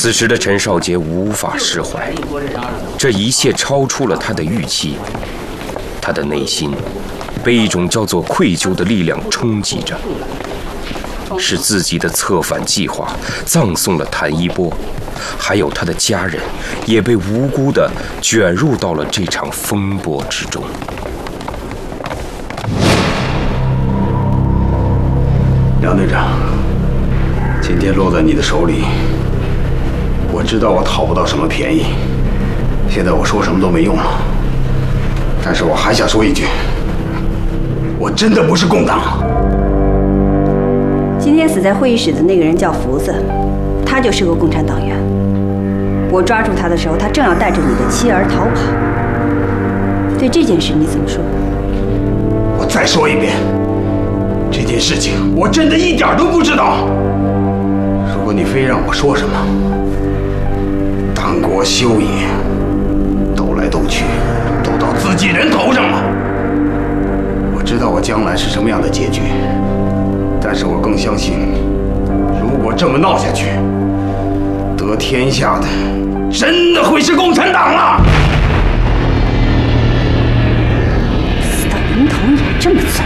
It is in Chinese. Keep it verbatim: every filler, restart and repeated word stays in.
此时的陈少杰无法释怀，这一切超出了他的预期。他的内心被一种叫做愧疚的力量冲击着，是自己的策反计划葬送了谭一波，还有他的家人也被无辜地卷入到了这场风波之中。 梁队长，今天落在你的手里，我知道我讨不到什么便宜，现在我说什么都没用了。但是我还想说一句，我真的不是共党。 今天死在会议室的那个人叫福子，他就是个共产党员。我抓住他的时候，他正要带着你的妻儿逃跑。对这件事你怎么说？ 我再说一遍，这件事情我真的一点都不知道。如果你非让我说什么，当国修也，斗来斗去，斗到自己人头上了。我知道我将来是什么样的结局，但是我更相信，如果这么闹下去，得天下的真的会是共产党了。 死到临头你还这么嘴